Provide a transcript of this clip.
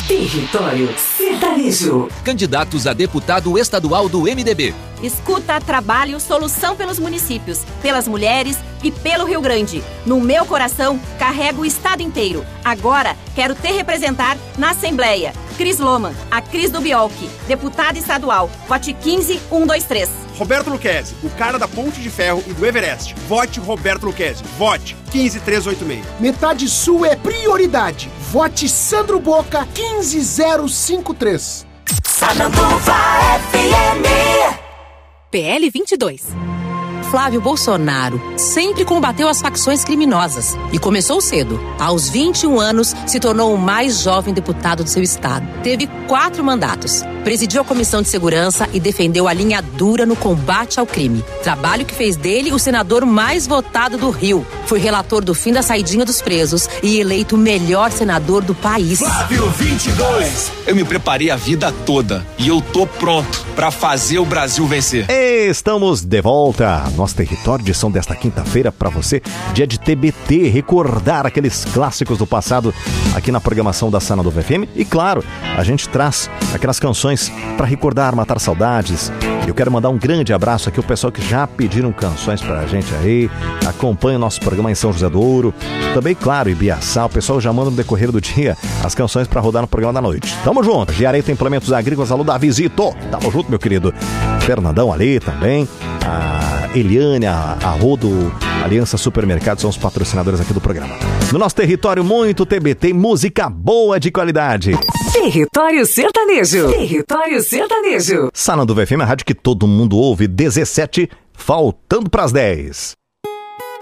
Território Sertanejo. Candidatos a deputado estadual do MDB. Escuta, trabalho, solução pelos municípios, pelas mulheres e pelo Rio Grande. No meu coração, carrego o estado inteiro. Agora, quero te representar na Assembleia. Cris Loman, a Cris do Biolchi, deputada estadual. Vote 15123. Roberto Lucchesi, o cara da Ponte de Ferro e do Everest. Vote Roberto Lucchesi. Vote 15386. Metade Sul é prioridade. Vote Sandro Boca 15053. Sananduva FM. PL 22. Flávio Bolsonaro sempre combateu as facções criminosas e começou cedo. Aos 21 anos, se tornou o mais jovem deputado do seu estado. Teve 4 mandatos. Presidiu a Comissão de Segurança e defendeu a linha dura no combate ao crime. Trabalho que fez dele o senador mais votado do Rio. Foi relator do fim da saidinha dos presos e eleito o melhor senador do país. Flávio 22. Eu me preparei a vida toda e eu tô pronto pra fazer o Brasil vencer. Estamos de volta. Nosso território, edição desta quinta-feira para você, dia de TBT, recordar aqueles clássicos do passado aqui na programação da Sananduva FM. E claro, a gente traz aquelas canções para recordar, matar saudades. Eu quero mandar um grande abraço aqui ao pessoal que já pediram canções pra gente aí, acompanha o nosso programa em São José do Ouro, também, claro, Ibiaçá. O pessoal já manda no decorrer do dia as canções pra rodar no programa da noite. Tamo junto. Giareto Implementos Agrícolas, alô Davizito. Tamo junto, meu querido. Fernandão ali também. A Eliane, a Rodo, Aliança Supermercados são os patrocinadores aqui do programa. No nosso território, muito TBT, música boa de qualidade. Território Sertanejo. Território Sertanejo. Sananduva FM, a rádio que todo mundo ouve, 17, faltando pras 10.